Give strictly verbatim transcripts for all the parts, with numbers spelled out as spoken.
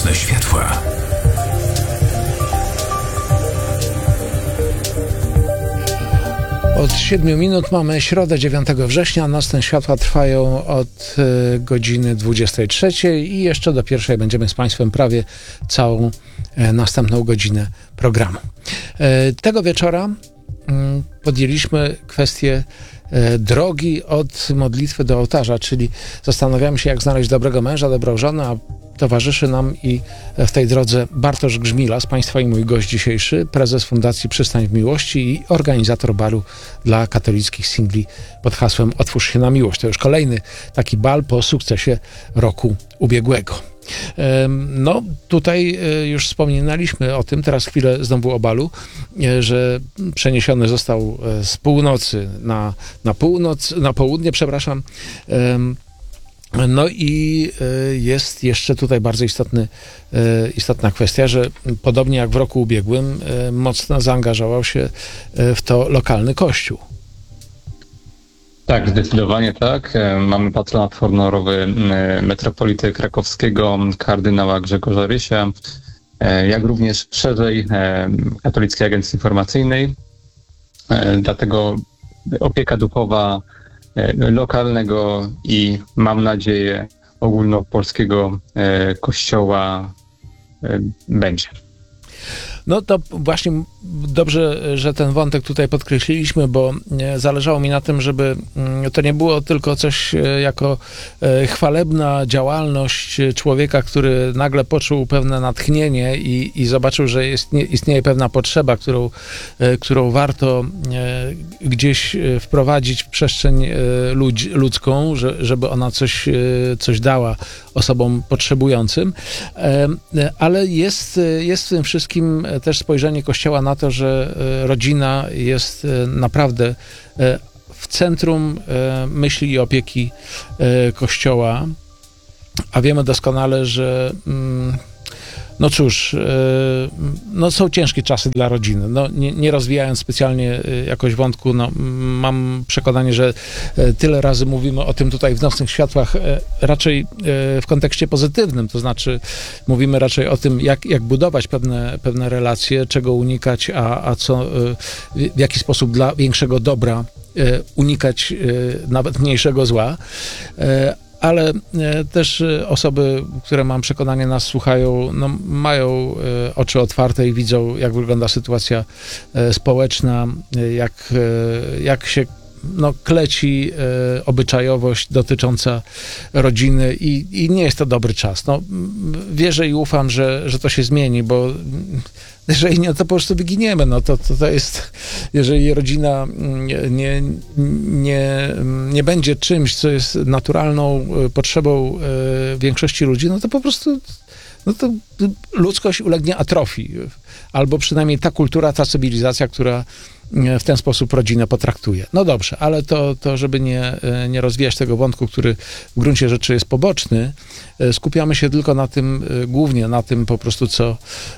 Nocne światła. Od siedmiu minut mamy środę dziewiątego września. Nocne światła trwają od y, godziny dwudziestej trzeciej i jeszcze do pierwszej będziemy z Państwem prawie całą y, następną godzinę programu. Y, tego wieczora y, podjęliśmy kwestię y, drogi od modlitwy do ołtarza, czyli zastanawiamy się, jak znaleźć dobrego męża, dobrą żonę, a towarzyszy nam i w tej drodze Bartosz Grzmilas, Państwa i mój gość dzisiejszy, prezes Fundacji Przystań w Miłości i organizator balu dla katolickich singli pod hasłem Otwórz się na miłość. To już kolejny taki bal po sukcesie roku ubiegłego. No, tutaj już wspominaliśmy o tym, teraz chwilę znowu o balu, że przeniesiony został z północy na, na północ, na południe, przepraszam. No i jest jeszcze tutaj bardzo istotny, istotna kwestia, że podobnie jak w roku ubiegłym mocno zaangażował się w to lokalny kościół. Tak, zdecydowanie tak. Mamy patronat honorowy metropolity krakowskiego kardynała Grzegorza Rysia, jak również szerzej Katolickiej Agencji Informacyjnej. Dlatego opieka duchowa lokalnego i mam nadzieję ogólnopolskiego e, kościoła e, będzie. No to właśnie dobrze, że ten wątek tutaj podkreśliliśmy, bo zależało mi na tym, żeby to nie było tylko coś jako chwalebna działalność człowieka, który nagle poczuł pewne natchnienie i, i zobaczył, że jest, nie, istnieje pewna potrzeba, którą, którą warto gdzieś wprowadzić w przestrzeń ludzi, ludzką, że, żeby ona coś, coś dała osobom potrzebującym, ale jest, jest w tym wszystkim też spojrzenie Kościoła na to, że rodzina jest naprawdę w centrum myśli i opieki Kościoła, a wiemy doskonale, że no cóż, no są ciężkie czasy dla rodziny. No, nie, nie rozwijając specjalnie jakoś wątku, no, mam przekonanie, że tyle razy mówimy o tym tutaj w Nocnych Światłach, raczej w kontekście pozytywnym, to znaczy mówimy raczej o tym, jak, jak budować pewne, pewne relacje, czego unikać, a, a co, w jaki sposób dla większego dobra unikać nawet mniejszego zła. Ale też osoby, które mam przekonanie nas słuchają, no, mają oczy otwarte i widzą, jak wygląda sytuacja społeczna, jak, jak się no, kleci obyczajowość dotycząca rodziny i, i nie jest to dobry czas. No, wierzę i ufam, że, że to się zmieni, bo jeżeli nie, to po prostu wyginiemy. No to, to, to jest, jeżeli rodzina nie, nie, nie będzie czymś, co jest naturalną potrzebą większości ludzi, no to po prostu no to ludzkość ulegnie atrofii. Albo przynajmniej ta kultura, ta cywilizacja, która w ten sposób rodzinę potraktuje. No dobrze, ale to, to żeby nie, nie rozwijać tego wątku, który w gruncie rzeczy jest poboczny, skupiamy się tylko na tym, głównie na tym po prostu, co,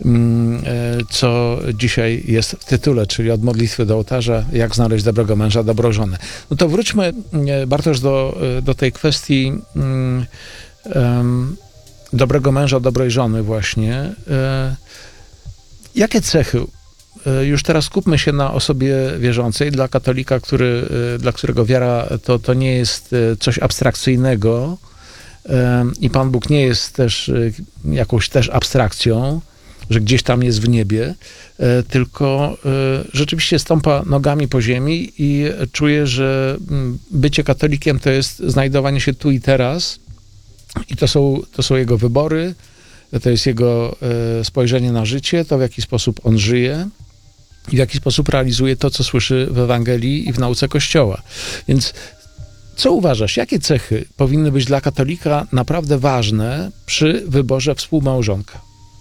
co dzisiaj jest w tytule, czyli od modlitwy do ołtarza, jak znaleźć dobrego męża, dobrą żonę. No to wróćmy, Bartosz, do, do tej kwestii um, um, dobrego męża, dobrej żony właśnie. Jakie cechy? Już teraz skupmy się na osobie wierzącej. Dla katolika, który, dla którego wiara to, to nie jest coś abstrakcyjnego i Pan Bóg nie jest też jakąś też abstrakcją, że gdzieś tam jest w niebie, tylko rzeczywiście stąpa nogami po ziemi i czuje, że bycie katolikiem to jest znajdowanie się tu i teraz i to są, to są jego wybory, to jest jego spojrzenie na życie, to w jaki sposób on żyje i w jaki sposób realizuje to, co słyszy w Ewangelii i w nauce Kościoła. Więc co uważasz, jakie cechy powinny być dla katolika naprawdę ważne przy wyborze współmałżonka?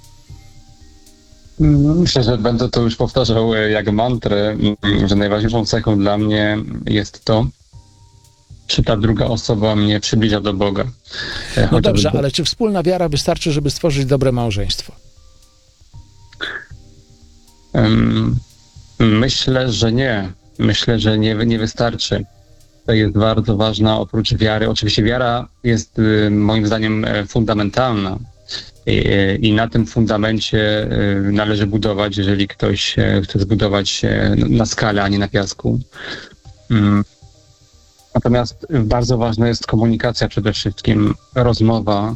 Myślę, że będę to już powtarzał jak mantrę, że najważniejszą cechą dla mnie jest to, czy ta druga osoba mnie przybliża do Boga. No dobrze, ale czy wspólna wiara wystarczy, żeby stworzyć dobre małżeństwo? Um, myślę, że nie. Myślę, że nie, nie wystarczy. To jest bardzo ważna oprócz wiary. Oczywiście wiara jest moim zdaniem fundamentalna, I, i na tym fundamencie należy budować, jeżeli ktoś chce zbudować na skalę, a nie na piasku. Natomiast bardzo ważna jest komunikacja przede wszystkim, rozmowa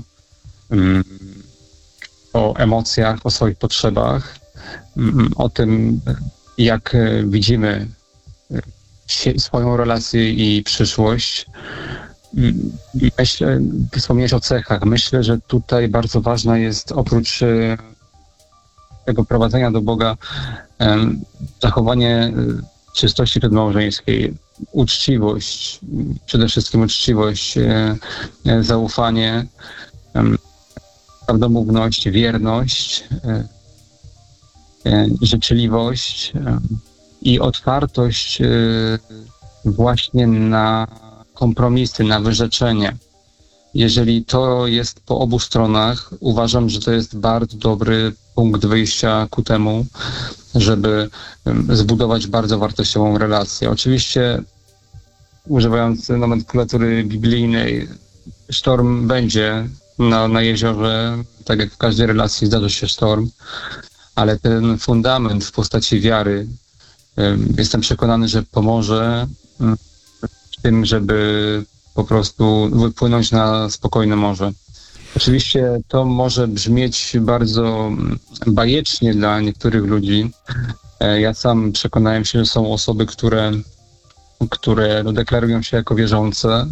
o emocjach, o swoich potrzebach, o tym, jak widzimy swoją relację i przyszłość. Myślę, wspomniałeś o cechach. Myślę, że tutaj bardzo ważna jest oprócz tego prowadzenia do Boga zachowanie czystości przedmałżeńskiej, uczciwość, przede wszystkim uczciwość, zaufanie, prawdomówność, wierność, życzliwość i otwartość właśnie na kompromisy, na wyrzeczenie. Jeżeli to jest po obu stronach, uważam, że to jest bardzo dobry punkt wyjścia ku temu, żeby zbudować bardzo wartościową relację. Oczywiście, używając nomenklatury biblijnej, sztorm będzie na, na jeziorze, tak jak w każdej relacji zdarzy się sztorm, ale ten fundament w postaci wiary, jestem przekonany, że pomoże w tym, żeby po prostu wypłynąć na spokojne morze. Oczywiście to może brzmieć bardzo bajecznie dla niektórych ludzi. Ja sam przekonałem się, że są osoby, które, które no, deklarują się jako wierzące,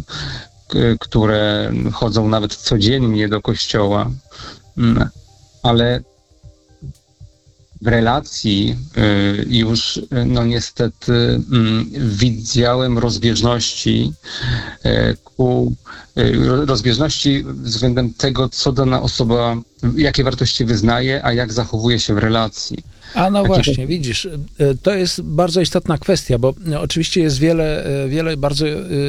które chodzą nawet codziennie do kościoła, ale w relacji już no niestety widziałem rozbieżności ku rozbieżności względem tego, co dana osoba, jakie wartości wyznaje, a jak zachowuje się w relacji. A no właśnie, widzisz, to jest bardzo istotna kwestia, bo oczywiście jest wiele, wiele bardzo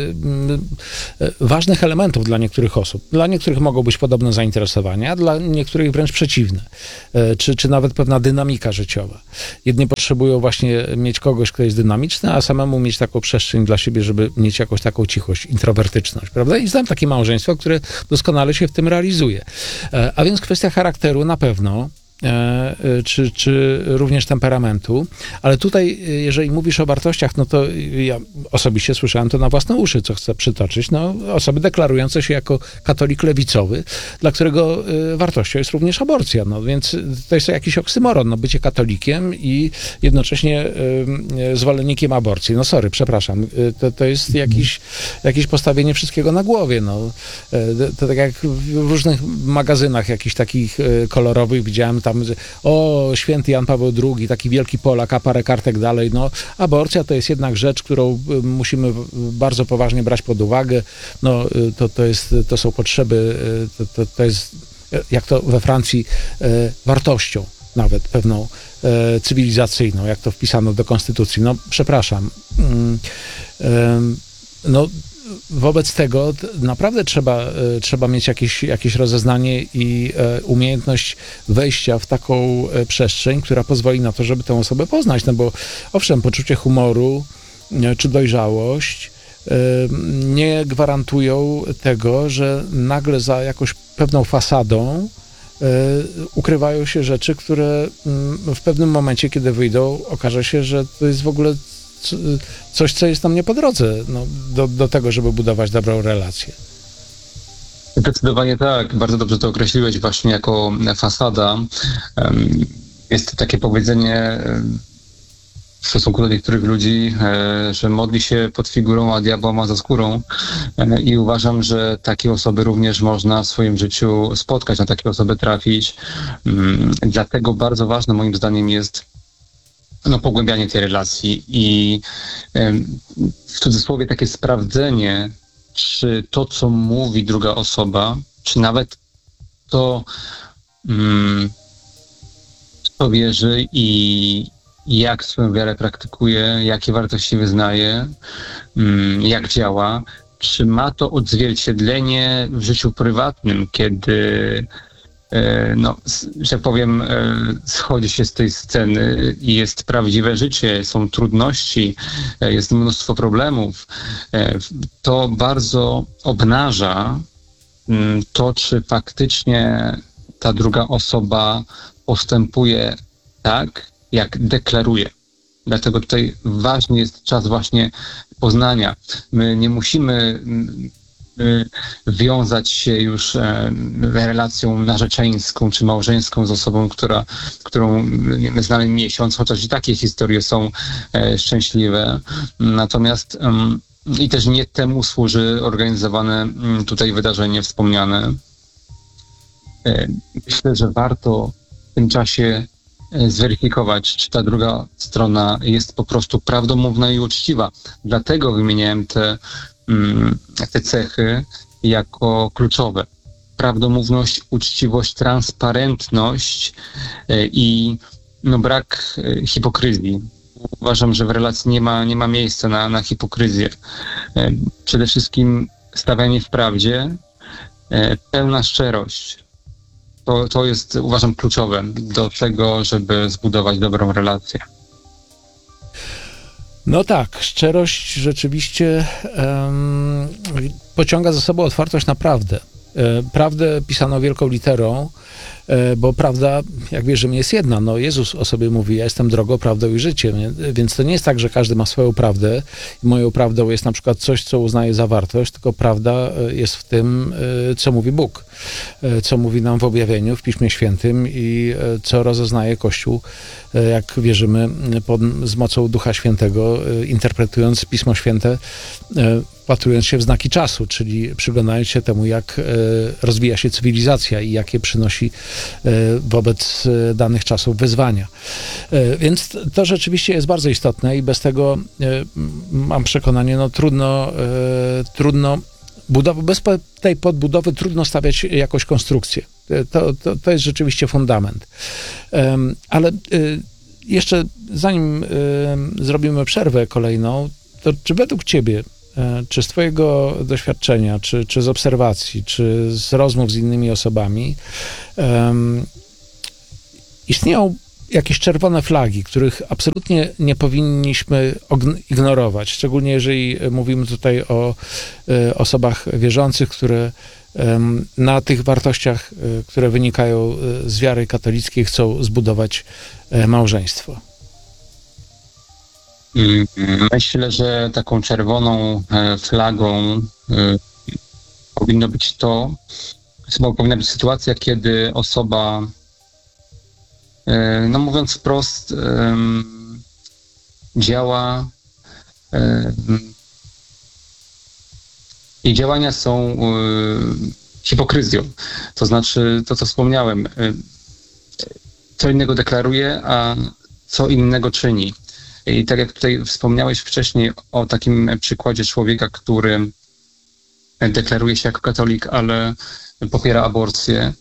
ważnych elementów dla niektórych osób. Dla niektórych mogą być podobne zainteresowania, a dla niektórych wręcz przeciwne, czy, czy nawet pewna dynamika życiowa. Jedni potrzebują właśnie mieć kogoś, kto jest dynamiczny, a samemu mieć taką przestrzeń dla siebie, żeby mieć jakąś taką cichość, introwertyczność, prawda? I znam takie małżeństwo, które doskonale się w tym realizuje. A więc kwestia charakteru na pewno, Czy, czy również temperamentu, ale tutaj, jeżeli mówisz o wartościach, no to ja osobiście słyszałem to na własne uszy, co chcę przytoczyć, no osoby deklarujące się jako katolik lewicowy, dla którego wartością jest również aborcja, no więc to jest jakiś oksymoron, no bycie katolikiem i jednocześnie zwolennikiem aborcji. No sorry, przepraszam, to, to jest jakiś, jakieś postawienie wszystkiego na głowie, no. To tak jak w różnych magazynach jakichś takich kolorowych widziałem tam, o, święty Jan Paweł drugi, taki wielki Polak, a parę kartek dalej, no, aborcja to jest jednak rzecz, którą musimy bardzo poważnie brać pod uwagę, no, to, to jest, to są potrzeby, to, to, to jest, jak to we Francji, wartością nawet pewną cywilizacyjną, jak to wpisano do konstytucji. No, przepraszam. No, wobec tego naprawdę trzeba, trzeba mieć jakieś, jakieś rozeznanie i umiejętność wejścia w taką przestrzeń, która pozwoli na to, żeby tę osobę poznać. No bo owszem, poczucie humoru czy dojrzałość nie gwarantują tego, że nagle za jakąś pewną fasadą ukrywają się rzeczy, które w pewnym momencie, kiedy wyjdą, okaże się, że to jest w ogóle coś, co jest nam nie po drodze, no, do, do tego, żeby budować dobrą relację. Zdecydowanie tak. Bardzo dobrze to określiłeś właśnie jako fasada. Jest takie powiedzenie w stosunku do niektórych ludzi, że modli się pod figurą, a diabła ma za skórą. I uważam, że takie osoby również można w swoim życiu spotkać, na takie osoby trafić. Dlatego bardzo ważne moim zdaniem jest no, pogłębianie tej relacji i w cudzysłowie takie sprawdzenie, czy to, co mówi druga osoba, czy nawet to, co wierzy i jak swoją wiarę praktykuje, jakie wartości wyznaje, jak działa, czy ma to odzwierciedlenie w życiu prywatnym, kiedy no, że powiem, schodzi się z tej sceny i jest prawdziwe życie, są trudności, jest mnóstwo problemów. To bardzo obnaża to, czy faktycznie ta druga osoba postępuje tak, jak deklaruje. Dlatego tutaj ważny jest czas właśnie poznania. My nie musimy wiązać się już relacją narzeczeńską czy małżeńską z osobą, która, którą znamy miesiąc, chociaż i takie historie są szczęśliwe. Natomiast i też nie temu służy organizowane tutaj wydarzenie wspomniane. Myślę, że warto w tym czasie zweryfikować, czy ta druga strona jest po prostu prawdomówna i uczciwa. Dlatego wymieniałem te, te cechy jako kluczowe. Prawdomówność, uczciwość, transparentność i no, brak hipokryzji. Uważam, że w relacji nie ma, nie ma miejsca na, na hipokryzję. Przede wszystkim stawianie w prawdzie, pełna szczerość. To, to jest, uważam, kluczowe do tego, żeby zbudować dobrą relację. No tak, szczerość rzeczywiście um, pociąga za sobą otwartość na prawdę. Prawdę pisano wielką literą, bo prawda, jak wierzymy, jest jedna. No, Jezus o sobie mówi, ja jestem drogą, prawdą i życiem. Więc to nie jest tak, że każdy ma swoją prawdę i moją prawdą jest na przykład coś, co uznaje za wartość, tylko prawda jest w tym, co mówi Bóg, co mówi nam w objawieniu, w Piśmie Świętym i co rozeznaje Kościół, jak wierzymy, pod, z mocą Ducha Świętego, interpretując Pismo Święte, wpatrując się w znaki czasu, czyli przyglądając się temu, jak rozwija się cywilizacja i jakie przynosi wobec danych czasów wyzwania. Więc to rzeczywiście jest bardzo istotne i bez tego, mam przekonanie, no trudno, trudno budowa, bez tej podbudowy trudno stawiać jakąś konstrukcję. To, to, to jest rzeczywiście fundament. Ale jeszcze zanim zrobimy przerwę kolejną, to czy według ciebie, czy z twojego doświadczenia, czy, czy z obserwacji, czy z rozmów z innymi osobami um, istnieją jakieś czerwone flagi, których absolutnie nie powinniśmy ignorować, szczególnie jeżeli mówimy tutaj o y, osobach wierzących, które y, na tych wartościach, y, które wynikają z wiary katolickiej, chcą zbudować y, małżeństwo? Myślę, że taką czerwoną flagą powinno być to, powinna być sytuacja, kiedy osoba, no mówiąc wprost, działa, jej działania są hipokryzją. To znaczy to, co wspomniałem, co innego deklaruje, a co innego czyni. I tak jak tutaj wspomniałeś wcześniej o takim przykładzie człowieka, który deklaruje się jako katolik, ale popiera aborcję,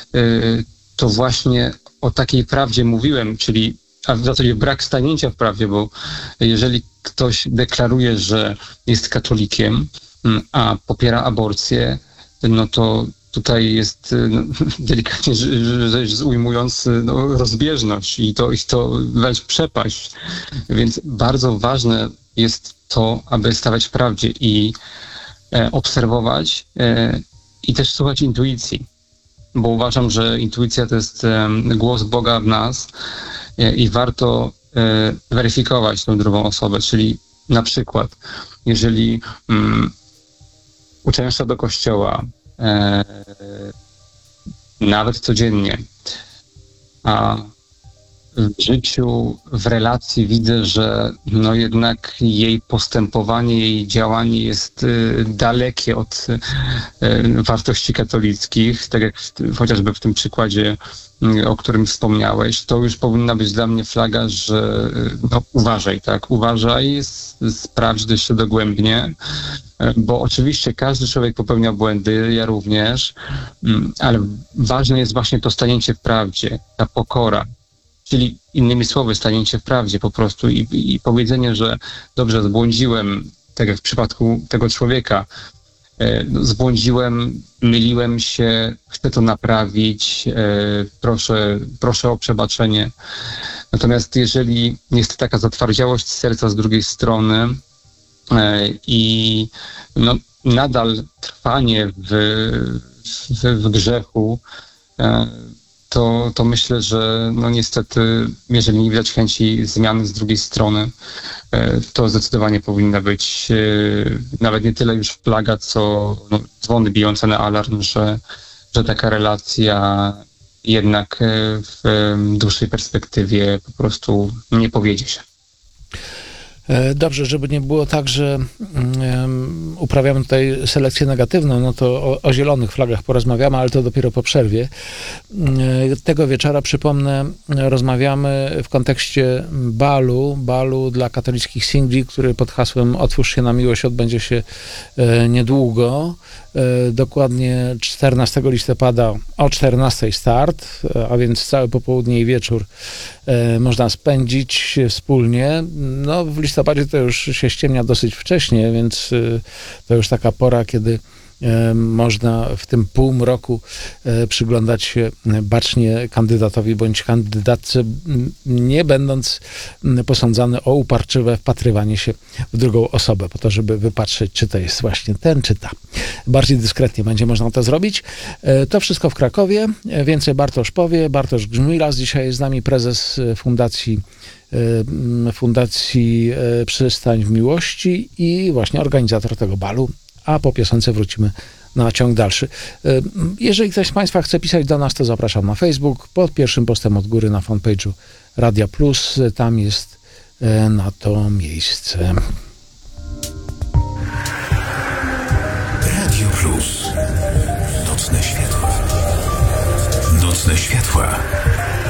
to właśnie o takiej prawdzie mówiłem, czyli a w zasadzie brak stanięcia w prawdzie, bo jeżeli ktoś deklaruje, że jest katolikiem, a popiera aborcję, no to tutaj jest, no, delikatnie rzecz ujmując, no, rozbieżność i to, i to wręcz przepaść. Więc bardzo ważne jest to, aby stawiać w prawdzie i e, obserwować e, i też słuchać intuicji, bo uważam, że intuicja to jest e, głos Boga w nas e, i warto e, weryfikować tę drugą osobę, czyli na przykład, jeżeli mm, uczęszcza do kościoła, E, nawet codziennie, a w życiu, w relacji widzę, że no jednak jej postępowanie, jej działanie jest y, dalekie od y, wartości katolickich, tak jak w, chociażby w tym przykładzie, y, o którym wspomniałeś, to już powinna być dla mnie flaga, że y, no, uważaj, tak, uważaj, s- sprawdź jeszcze dogłębnie, y, bo oczywiście każdy człowiek popełnia błędy, ja również, y, ale ważne jest właśnie to stanięcie w prawdzie, ta pokora. Czyli innymi słowy, stanięcie w prawdzie po prostu i, i powiedzenie, że dobrze, zbłądziłem, tak jak w przypadku tego człowieka, e, zbłądziłem, myliłem się, chcę to naprawić, e, proszę, proszę o przebaczenie. Natomiast jeżeli jest taka zatwardziałość serca z drugiej strony e, i no, nadal trwanie w, w, w grzechu, to, to myślę, że no niestety, jeżeli nie widać chęci zmiany z drugiej strony, to zdecydowanie powinna być nawet nie tyle już flaga, co no, dzwony bijące na alarm, że, że taka relacja jednak w dłuższej perspektywie po prostu nie powiedzie się. Dobrze, żeby nie było tak, że um, uprawiamy tutaj selekcję negatywną, no to o, o zielonych flagach porozmawiamy, ale to dopiero po przerwie. Tego wieczora, przypomnę, rozmawiamy w kontekście balu, balu dla katolickich singli, który pod hasłem Otwórz się na miłość odbędzie się e, niedługo. E, dokładnie czternastego listopada o czternastej start, a więc całe popołudnie i wieczór e, można spędzić wspólnie. No, w listopadzie to już się ściemnia dosyć wcześnie, więc e, to już taka pora, kiedy można w tym półmroku przyglądać się bacznie kandydatowi bądź kandydatce, nie będąc posądzany o uparczywe wpatrywanie się w drugą osobę, po to, żeby wypatrzeć, czy to jest właśnie ten, czy ta. Bardziej dyskretnie będzie można to zrobić. To wszystko w Krakowie. Więcej Bartosz powie. Bartosz Grzmilas dzisiaj jest z nami, prezes Fundacji Fundacji Przystań w Miłości i właśnie organizator tego balu. A po piosence wrócimy na ciąg dalszy. Jeżeli ktoś z Państwa chce pisać do nas, to zapraszam na Facebook, pod pierwszym postem od góry na fanpage'u Radia Plus. Tam jest na to miejsce. Radio Plus. Nocne światła. Nocne światła.